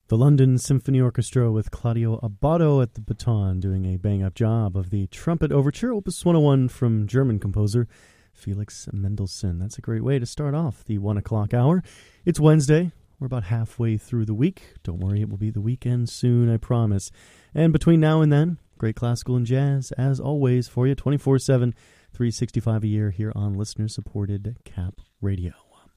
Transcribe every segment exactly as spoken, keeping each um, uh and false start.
The London Symphony Orchestra with Claudio Abbado at the baton doing a bang-up job of the Trumpet Overture, Opus one oh one from German composer Felix Mendelssohn. That's a great way to start off the one o'clock hour. It's Wednesday. We're about halfway through the week. Don't worry, it will be the weekend soon, I promise. And between now and then, great classical and jazz, as always, for you twenty-four seven, three sixty-five a year here on listener-supported Cap Radio.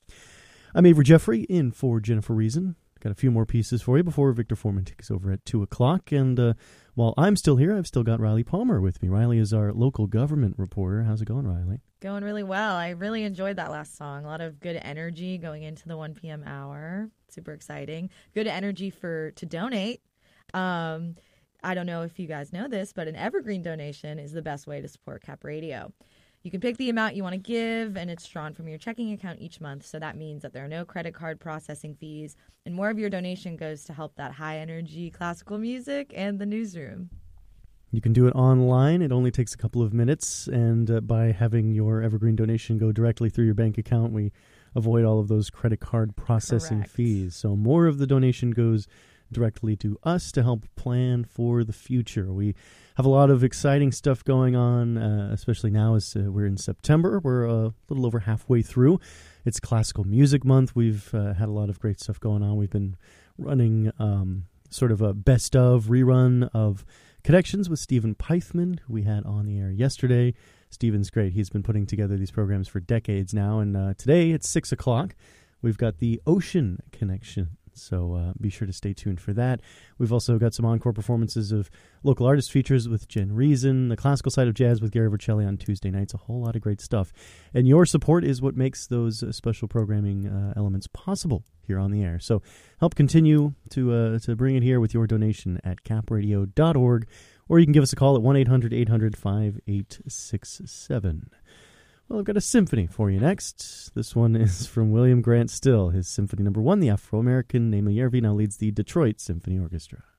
I'm Avery Jeffrey, in for Jennifer Reason. Got a few more pieces for you before Victor Foreman takes over at two o'clock. And uh, while I'm still here, I've still got Riley Palmer with me. Riley is our local government reporter. How's it going, Riley? Going really well. I really enjoyed that last song. A lot of good energy going into the one p.m. hour. Super exciting. Good energy for to donate. Um, I don't know if you guys know this, but an evergreen donation is the best way to support Cap Radio. You can pick the amount you want to give, and it's drawn from your checking account each month. So that means that there are no credit card processing fees, and more of your donation goes to help that high-energy classical music and the newsroom. You can do it online. It only takes a couple of minutes, and uh, by having your evergreen donation go directly through your bank account, we avoid all of those credit card processing Correct. fees. So more of the donation goes directly to us to help plan for the future. We have a lot of exciting stuff going on, uh, especially now as uh, we're in September. We're a little over halfway through. It's Classical Music Month. We've uh, had a lot of great stuff going on. We've been running um, sort of a best of rerun of Connections with Stephen Pythman, who we had on the air yesterday. Stephen's great. He's been putting together these programs for decades now. And uh, today at six o'clock, we've got the Ocean Connection. So uh, be sure to stay tuned for that. We've also got some encore performances of local artist features with Jen Reason, the classical side of jazz with Gary Vercelli on Tuesday nights, a whole lot of great stuff. And your support is what makes those uh, special programming uh, elements possible here on the air. So help continue to uh, to bring it here with your donation at cap radio dot org, or you can give us a call at one eight hundred eight hundred five eight six seven. Well, I've got a symphony for you next. This one is from William Grant Still. His symphony number one, the Afro-American Naima Järvi, now leads the Detroit Symphony Orchestra.